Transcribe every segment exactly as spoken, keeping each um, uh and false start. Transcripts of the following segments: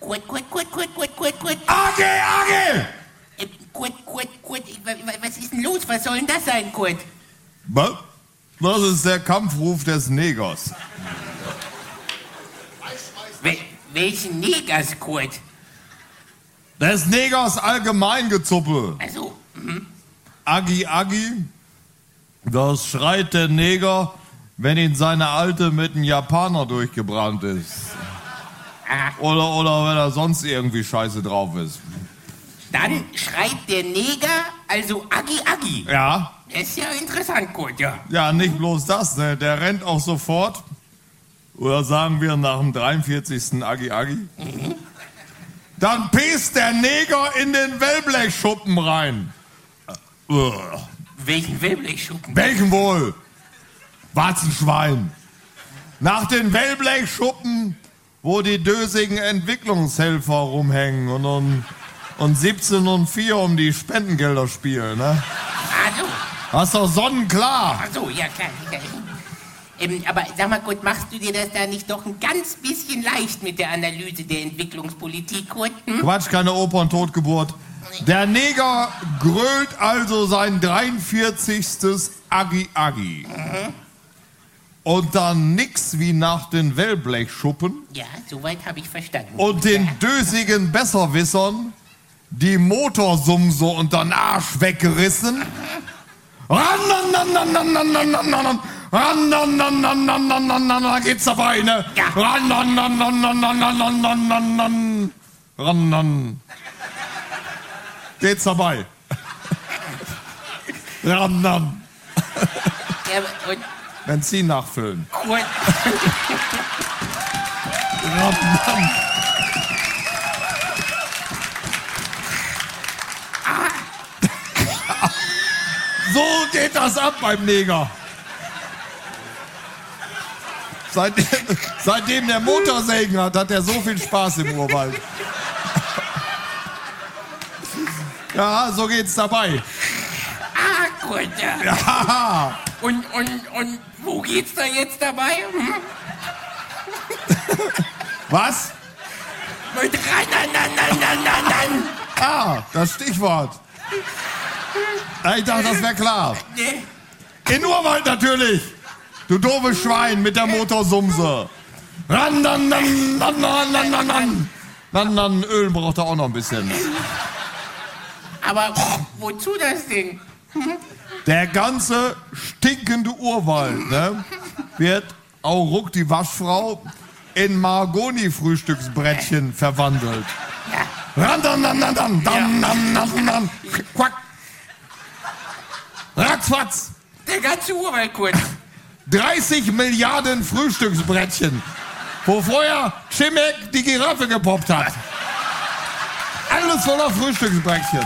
Kurt, Kurt, Kurt, Kurt, Kurt, Kurt, Kurt. Agi, Agi! Äh, Kurt, Kurt, Kurt, was ist denn los? Was soll denn das sein, Kurt? Was? Das ist der Kampfruf des Negers. Wel welchen Negers, Kurt? Des Negers Allgemeingezuppe. Also, mhm. Agi, Agi, das schreit der Neger, wenn ihn seine Alte mit einem Japaner durchgebrannt ist. Ah. Oder, oder wenn er sonst irgendwie scheiße drauf ist. Dann schreit der Neger, also Agi, Agi. Ja. Das ist ja interessant, Kurt, ja. Ja, nicht bloß das, ne? Der rennt auch sofort. Oder sagen wir nach dem dreiundvierzigsten Agi, Agi. Mhm. Dann pisst der Neger in den Wellblechschuppen rein. Uh. Welchen Wellblechschuppen? Welchen wohl? Warzenschwein. Nach den Wellblechschuppen, wo die dösigen Entwicklungshelfer rumhängen und, und, und siebzehn und vier um die Spendengelder spielen, ne? Also. Das ist doch sonnenklar. Ach so, ja klar. Ja. Ähm, aber sag mal, Kurt, machst du dir das da nicht doch ein ganz bisschen leicht mit der Analyse der Entwicklungspolitik, Kurt? Hm? Quatsch, keine Operntotgeburt. Der Neger grölt also sein dreiundvierzigstes Agi Agi. Mhm. Und dann nix wie nach den Wellblechschuppen. Ja, soweit habe ich verstanden. Und den dösigen Besserwissern die Motorsumse unter den Arsch weggerissen. Ran, ran, ran, ran, ran, ran, ran, ran. Ran, ran, ran, ran, ran, ran, ran, ran, da geht's dabei, ne? Ja. Ran, ran, ran, ran, ran, ran, ran, ran, ran, ran, ran, ran, ran. Geht's dabei? Ran, ran. Ja, und Benzin nachfüllen. Kurt. Ran, ran. So geht das ab beim Neger. Seitdem, seitdem der Motorsägen hat, hat er so viel Spaß im Urwald. Ja, so geht's dabei. Ah, Kurt, ja. Ja. Und, und, und wo geht's da jetzt dabei? Hm? Was? Mit ran, ran, ran, ran, ran, ran. Ah, das Stichwort. Ich dachte, das wäre klar. Nee. In Urwald natürlich. Du doofes Schwein mit der Motorsumse. Ran, ran, ran, ran, ran, ran, ran, ran. Dann, dann Öl braucht er auch noch ein bisschen. Aber wozu das Ding? Hm? Der ganze stinkende Urwald, ne, wird Auruck, die Waschfrau, in Mahagoni-Frühstücksbrettchen verwandelt. Ja. Ran, ran, ran, ran, ran, ran, ran, ran, ran. Quack. Ratzfatz. Der ganze Urwald, Kurt. dreißig Milliarden Frühstücksbrettchen, wo vorher Chimek die Giraffe gepoppt hat. Alles voller Frühstücksbrettchen.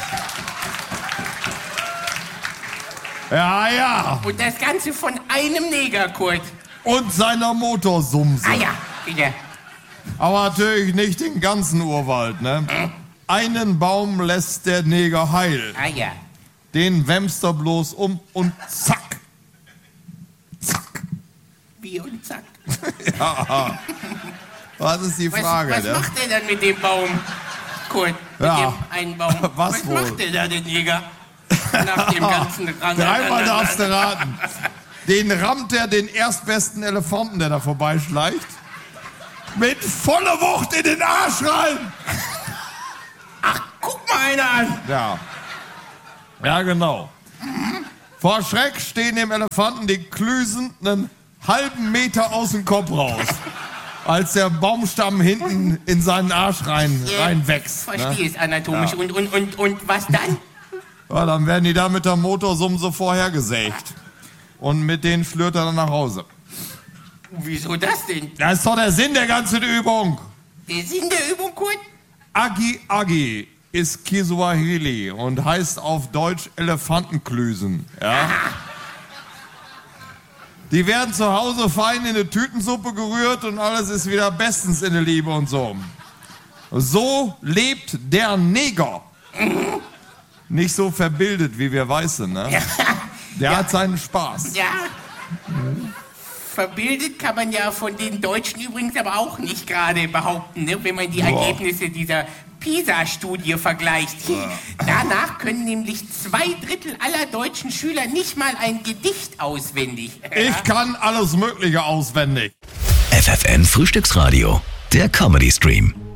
Ja, ja. Und das Ganze von einem Neger, Kurt. Und seiner Motorsumse. Ah ja, wieder. Aber natürlich nicht den ganzen Urwald, ne? Einen Baum lässt der Neger heil. Ah ja. Den wämst er bloß um und zack. Zack. Wie und zack. Ja. Was ist die Frage, Was, was ne? macht er dann mit dem Baum, Kurt? Mit Ja. dem einen Baum. Was was wohl? macht er da, der Neger? Nach dem ganzen Rang. Dreimal darfst du raten. Den rammt er den erstbesten Elefanten, der da vorbeischleicht, mit voller Wucht in den Arsch rein. Ach, guck mal einer an. Ja. Ja, genau. Vor Schreck stehen dem Elefanten die Klüsen einen halben Meter aus dem Kopf raus, als der Baumstamm hinten in seinen Arsch rein, Ja, reinwächst. Verstehe Ne? es anatomisch. Ja. Und, und, und, und was dann? Ja, dann werden die da mit der Motorsumse vorhergesägt. Und mit denen schlürt er dann nach Hause. Wieso das denn? Das ist doch der Sinn der ganzen Übung. Der Sinn der Übung, Kurt? Agi Agi ist Kiswahili und heißt auf Deutsch Elefantenklüsen. Ja? Die werden zu Hause fein in eine Tütensuppe gerührt und alles ist wieder bestens in der Liebe und so. So lebt der Neger. Nicht so verbildet wie wir Weiße, ne? Der Ja. hat seinen Spaß. Ja. Verbildet kann man ja von den Deutschen übrigens aber auch nicht gerade behaupten, ne? Wenn man die Boah. Ergebnisse dieser PISA-Studie vergleicht. Danach können nämlich zwei Drittel aller deutschen Schüler nicht mal ein Gedicht auswendig. Ich kann alles Mögliche auswendig. F F N Frühstücksradio, der Comedy Stream.